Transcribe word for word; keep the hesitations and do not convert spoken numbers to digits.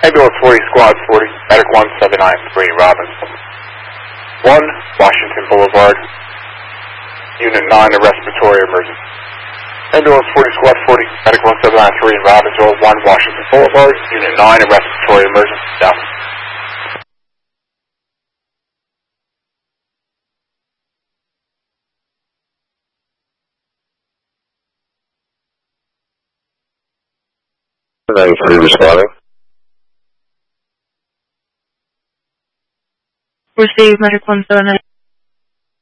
Ambulance forty, Squad forty, Medic one seven nine three, Robbins. one, Washington Boulevard. Unit nine, a respiratory emergency. Ambulance forty, Squad forty, Medic one seven nine three, Robbins, or one, Washington Boulevard. Unit nine, a respiratory emergency. Down. nine three responding. Receive Medic one seven nine.